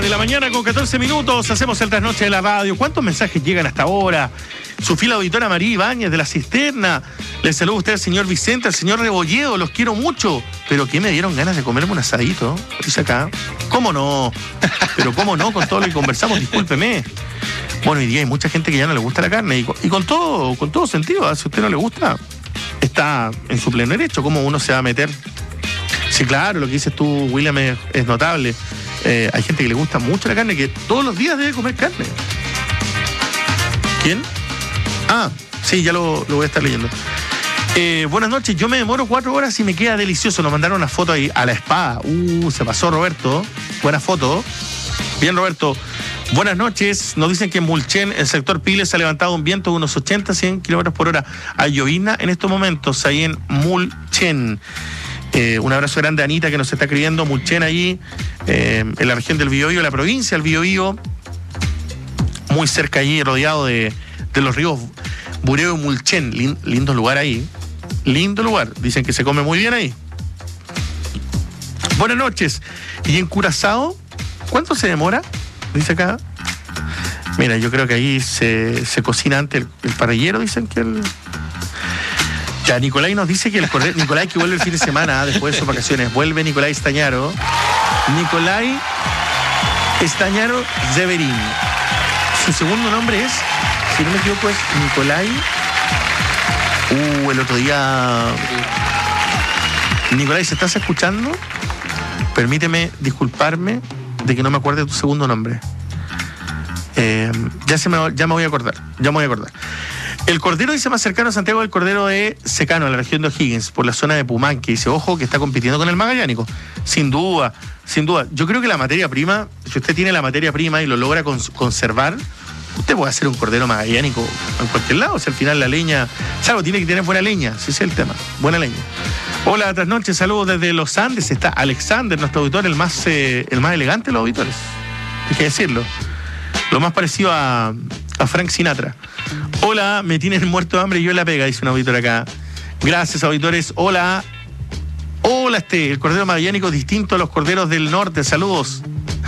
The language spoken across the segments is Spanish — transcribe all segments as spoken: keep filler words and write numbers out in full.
de la mañana con catorce minutos, hacemos el trasnoche de la radio. ¿Cuántos mensajes llegan hasta ahora? Su fila auditora María Ibáñez de La Cisterna. Les saludo a usted al señor Vicente, al señor Rebolledo, los quiero mucho. Pero que me dieron ganas de comerme un asadito, dice acá. ¿Cómo no? Pero cómo no, con todo lo que conversamos, discúlpeme. Bueno, hoy día hay mucha gente que ya no le gusta la carne y con, y con todo, con todo sentido, ¿eh? Si a usted no le gusta, está en su pleno derecho. ¿Cómo uno se va a meter? Sí, claro, lo que dices tú, William, es, es notable. Eh, hay gente que le gusta mucho la carne, que todos los días debe comer carne. ¿Quién? Ah, sí, ya lo, lo voy a estar leyendo. Eh, buenas noches, yo me demoro cuatro horas y me queda delicioso. Nos mandaron una foto ahí a la espada. Uh, se pasó Roberto. Buena foto. Bien, Roberto. Buenas noches. Nos dicen que en Mulchen, el sector Piles, ha levantado un viento de unos ochenta a cien kilómetros por hora. Hay llovizna en estos momentos, ahí en Mulchen. Eh, un abrazo grande a Anita, que nos está escribiendo. Mulchen, allí, eh, en la región del Biobío, la provincia del Biobío, muy cerca allí, rodeado de, de los ríos Bureo y Mulchen. Lin, lindo lugar ahí. Lindo lugar. Dicen que se come muy bien ahí. Buenas noches. ¿Y en Curazao? ¿Cuánto se demora? Dice acá. Mira, yo creo que ahí se, se cocina antes el, el parrillero, dicen que el... Ya, Nicolai nos dice que el cordero... Nicolai que vuelve el fin de semana, después de sus vacaciones. Vuelve Nicolai Estañaro. Nicolai Estañaro Zeverín. Su segundo nombre es, si no me equivoco, es Nicolai... Uh, el otro día... Nicolai, ¿se estás escuchando? Permíteme disculparme de que no me acuerde tu segundo nombre. Eh, ya, se me, ya me voy a acordar, ya me voy a acordar. El cordero, dice, más cercano a Santiago, el cordero de Secano, en la región de O'Higgins, por la zona de Pumanque. Dice, ojo, que está compitiendo con el magallánico. Sin duda, sin duda. Yo creo que la materia prima, si usted tiene la materia prima y lo logra cons- conservar, usted puede hacer un cordero magallánico en cualquier lado. O sea, al final la leña, claro, tiene que tener buena leña, ese es el tema, buena leña. Hola, buenas noches, saludos desde los Andes. Está Alexander, nuestro auditor, el más, eh, el más elegante de los auditores. Hay que decirlo. Lo más parecido a, a Frank Sinatra. Hola, me tienen muerto de hambre y yo en la pega, dice un auditor acá. Gracias, auditores. Hola. Hola, este, el cordero magallánico distinto a los corderos del norte. Saludos.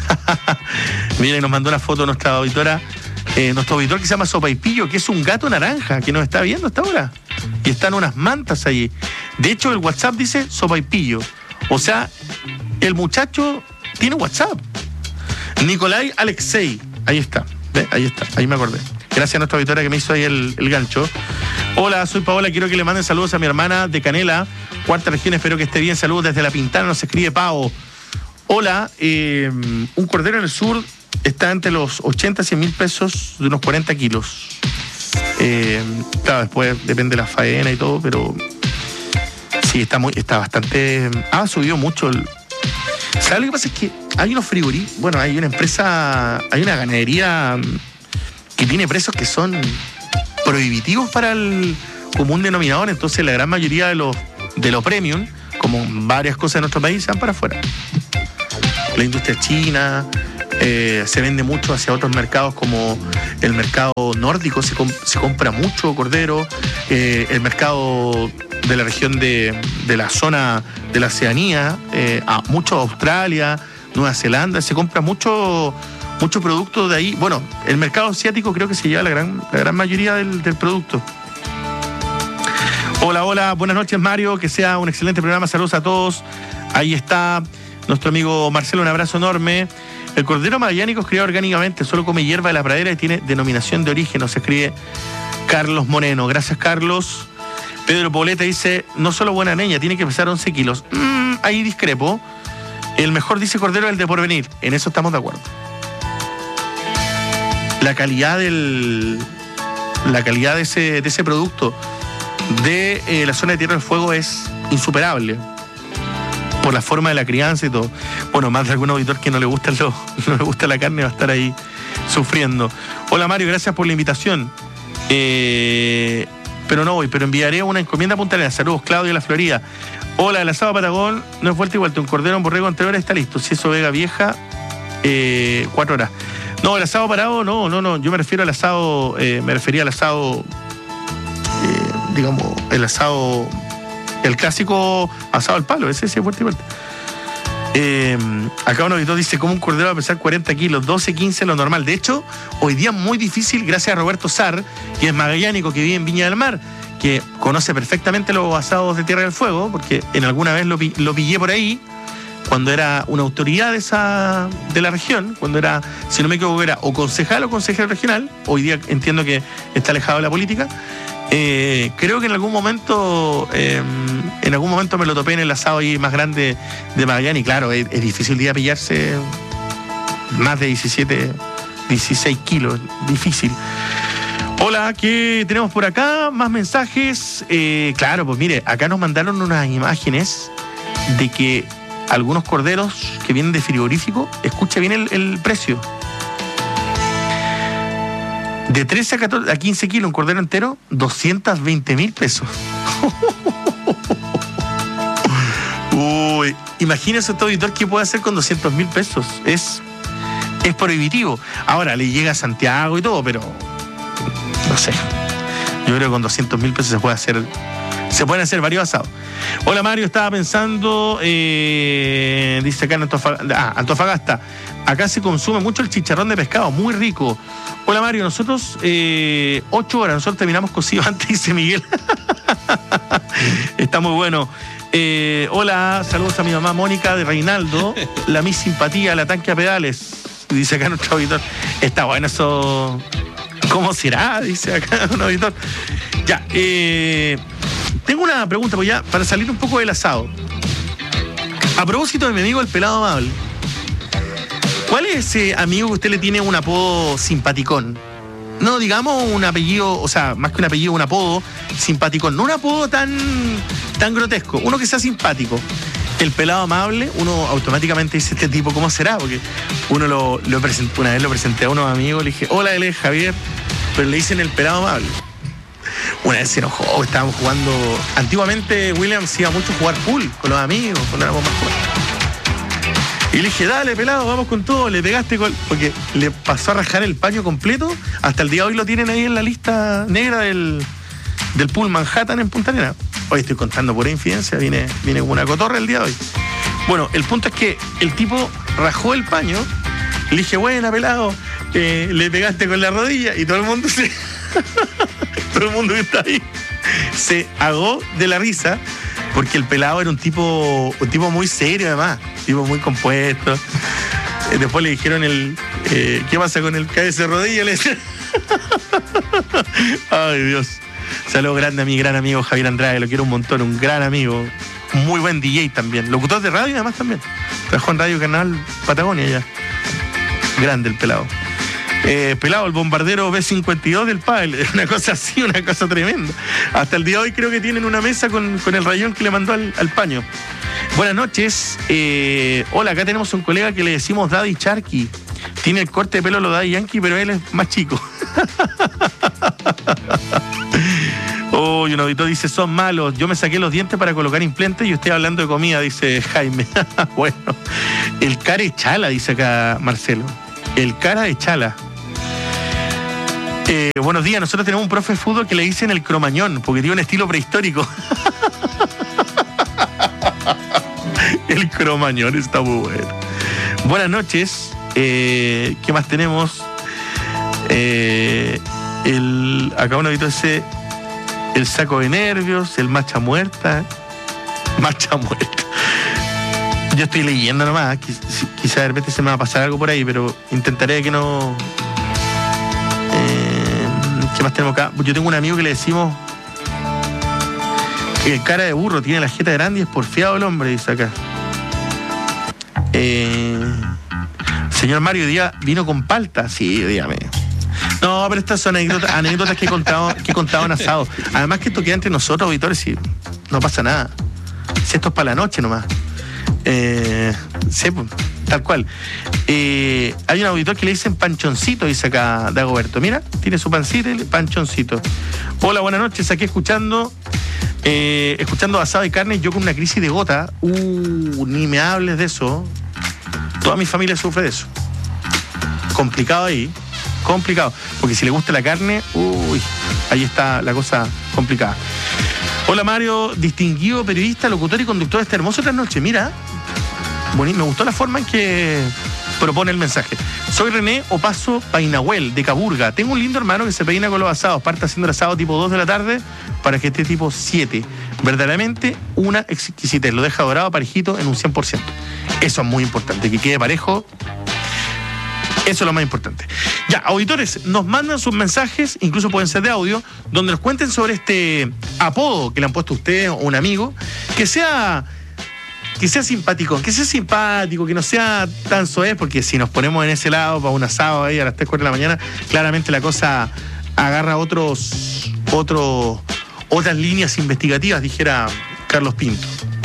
Miren, nos mandó una foto nuestra auditora, eh, nuestro auditor que se llama Sopaipillo, que es un gato naranja que nos está viendo hasta ahora. Y están unas mantas allí. De hecho, el WhatsApp dice Sopaipillo. O sea, el muchacho tiene WhatsApp. Nicolai Alexei. Ahí está. ¿Ve? Ahí está. Ahí me acordé. Gracias a nuestra auditora que me hizo ahí el, el gancho. Hola, soy Paola. Quiero que le manden saludos a mi hermana de Canela, cuarta región. Espero que esté bien. Saludos desde La Pintana. Nos escribe Pao. Hola. Eh, un cordero en el sur está entre los ochenta a cien mil pesos de unos cuarenta kilos. Eh, claro, después depende de la faena y todo, pero sí, está muy, está bastante. Ha subido mucho el. ¿Sabes lo que pasa? Es que hay unos frigoríficos, bueno, hay una empresa, hay una ganadería que tiene precios que son prohibitivos para el común denominador, entonces la gran mayoría de los de los premium, como varias cosas de nuestro país, se van para afuera. La industria china, eh, se vende mucho hacia otros mercados como el mercado nórdico, se, comp- se compra mucho cordero, eh, el mercado de la región de, de la zona de la Oceanía, eh, a, mucho Australia, Nueva Zelanda, se compra mucho, mucho producto de ahí. Bueno, el mercado asiático creo que se lleva la gran, la gran mayoría del, del producto. Hola, hola, buenas noches, Mario, que sea un excelente programa, saludos a todos. Ahí está nuestro amigo Marcelo, un abrazo enorme. El cordero magallánico es criado orgánicamente, solo come hierba de la pradera y tiene denominación de origen, nos escribe Carlos Moreno. Gracias, Carlos. Pedro Poblete dice, no solo buena leña, tiene que pesar once kilos. Mm, ahí discrepo. El mejor, dice Cordero, es el de Porvenir. En eso estamos de acuerdo. La calidad del... La calidad de ese, de ese producto de eh, la zona de Tierra del Fuego es insuperable. Por la forma de la crianza y todo. Bueno, más de algún auditor que no le gusta, lo, no le gusta la carne va a estar ahí sufriendo. Hola, Mario, gracias por la invitación. Eh... Pero no voy, pero enviaré una encomienda a Punta Arenas. Saludos, Claudio, de la Florida. Hola, el asado Patagón no es vuelta y vuelta. Un cordero en borrego en tres horas está listo. Si es Vega Vieja, eh, cuatro horas. No, el asado parado, no, no, no. Yo me refiero al asado, eh, me refería al asado, eh, digamos, el asado, el clásico asado al palo. Ese sí es vuelta y vuelta. Eh, acá un auditor dice, ¿cómo un cordero va a pesar cuarenta kilos? doce, quince lo normal. De hecho, hoy día es muy difícil, gracias a Roberto Sar, que es magallánico, que vive en Viña del Mar, que conoce perfectamente los asados de Tierra del Fuego, porque en alguna vez lo, lo pillé por ahí, cuando era una autoridad de, esa, de la región, cuando era, si no me equivoco, era o concejal o consejero regional. Hoy día entiendo que está alejado de la política. Eh, creo que en algún momento eh, en algún momento me lo topé en el asado ahí más grande de Magallanes, y claro, es, es difícil día pillarse más de diecisiete, dieciséis kilos, difícil. Hola, ¿qué tenemos por acá? Más mensajes. Eh, claro, pues mire, acá nos mandaron unas imágenes de que algunos corderos que vienen de frigorífico, escucha bien el, el precio. De trece a, catorce, a quince kilos, un cordero entero, doscientos veinte mil pesos. Uy, imagínese este auditor qué puede hacer con doscientos mil pesos. Es, es prohibitivo. Ahora, le llega a Santiago y todo, pero no sé. Yo creo que con doscientos mil pesos se puede hacer, se pueden hacer varios asados. Hola Mario, estaba pensando, eh, dice acá en Antofagasta, ah, Antofagasta, acá se consume mucho el chicharrón de pescado, muy rico. Hola Mario, nosotros eh, ocho horas, nosotros terminamos cocido antes, dice Miguel. Está muy bueno. Eh, hola, saludos a mi mamá Mónica de Reinaldo, la mi simpatía, la tanque a pedales, dice acá nuestro auditor. Está bueno eso. ¿Cómo será? Dice acá un auditor. Ya, eh, tengo una pregunta, pues ya, para salir un poco del asado. A propósito de mi amigo el pelado amable, ¿cuál es ese amigo que usted le tiene un apodo simpaticón? No, digamos un apellido, o sea, más que un apellido, un apodo simpaticón. No un apodo tan, tan grotesco, uno que sea simpático. El pelado amable, uno automáticamente dice, este tipo, ¿cómo será? Porque uno lo, lo presentó, una vez lo presenté a unos amigos, le dije, hola, él es Javier, pero le dicen el pelado amable. Una vez se enojó, estábamos jugando. Antiguamente Williams iba mucho a jugar pool con los amigos, cuando éramos más jóvenes. Y le dije, dale, pelado, vamos con todo. Le pegaste con... Porque le pasó a rajar el paño completo. Hasta el día de hoy lo tienen ahí en la lista negra del, del pool Manhattan en Punta Arenas. Hoy estoy contando pura infidencia, viene, viene como una cotorra el día de hoy. Bueno, el punto es que el tipo rajó el paño. Le dije, buena, pelado, eh, le pegaste con la rodilla. Y todo el mundo se... todo el mundo que está ahí se ahogó de la risa, porque el pelado era un tipo un tipo muy serio, además, un tipo muy compuesto. Eh, después le dijeron el eh, ¿qué pasa con el cabeza de rodilla? Le decían. Ay, Dios. Saludos grande a mi gran amigo Javier Andrade, lo quiero un montón, un gran amigo, muy buen D J también, locutor de radio además también, trabajó en Radio Canal Patagonia ya. Grande el pelado. Eh, pelado, el bombardero B cincuenta y dos del pádel, una cosa así, una cosa tremenda. Hasta el día de hoy creo que tienen una mesa con, con el rayón que le mandó al, al paño. Buenas noches. Eh, hola, acá tenemos un colega que le decimos Daddy Charky. Tiene el corte de pelo lo Daddy Yankee, pero él es más chico. Oh, y un auditor dice, son malos. Yo me saqué los dientes para colocar implantes y usted hablando de comida, dice Jaime. Bueno, el cara de chala, dice acá Marcelo. El cara de chala. Eh, buenos días, nosotros tenemos un profe de fútbol que le dicen el cromañón, porque tiene un estilo prehistórico. El cromañón está muy bueno. Buenas noches. Eh, ¿Qué más tenemos? Eh, el, acá un auditor dice el saco de nervios, el macha muerta. Macha muerta. Yo estoy leyendo nomás, quizá de repente se me va a pasar algo por ahí, pero intentaré que no... Eh, ¿Qué más tenemos acá? Yo tengo un amigo que le decimos que cara de burro, tiene la jeta grande y es porfiado el hombre, dice acá. Eh, señor Mario, día vino con palta, sí, dígame. No, pero estas son anécdotas, anécdotas que he contado, que he contado en asado. Además que esto queda entre nosotros, auditores, y no pasa nada. Si esto es para la noche nomás. Eh, sí, tal cual. Eh, hay un auditor que le dicen panchoncito, dice acá Dagoberto. Mira, tiene su pancita y panchoncito. Hola, buenas noches, aquí escuchando eh, escuchando asado y carne, yo con una crisis de gota. Uh, ni me hables de eso. Toda mi familia sufre de eso. Complicado ahí, complicado. Porque si le gusta la carne, uy, ahí está la cosa complicada. Hola Mario, distinguido periodista, locutor y conductor de este hermoso Trasnoche. Mira, Bonito, me gustó la forma en que propone el mensaje. Soy René Opaso Painahuel, de Caburga. Tengo un lindo hermano que se peina con los asados. Parte haciendo el asado tipo dos de la tarde para que esté tipo siete. Verdaderamente una exquisitez. Lo deja dorado, parejito, en un cien por ciento. Eso es muy importante, que quede parejo. Eso es lo más importante. Ya, auditores, nos mandan sus mensajes, incluso pueden ser de audio, donde nos cuenten sobre este apodo que le han puesto a ustedes o un amigo, que sea... que sea simpático, que sea simpático, que no sea tan soez, porque si nos ponemos en ese lado para un asado ahí a las tres, cuatro de la mañana, claramente la cosa agarra otros, otros, otras líneas investigativas, dijera Carlos Pinto.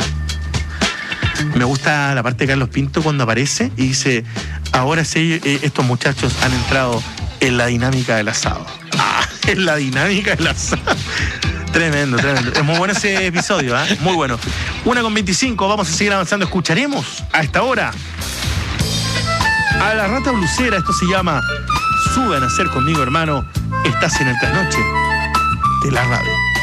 Me gusta la parte de Carlos Pinto cuando aparece y dice, ahora sí, eh, estos muchachos han entrado en la dinámica del asado. Ah, en la dinámica del asado. Tremendo, tremendo. Es muy bueno ese episodio, ¿eh? Muy bueno. Una con veinticinco, vamos a seguir avanzando. Escucharemos a esta hora a la Rata Blusera. Esto se llama Sube a nacer conmigo, hermano. Estás en el trasnoche de la radio.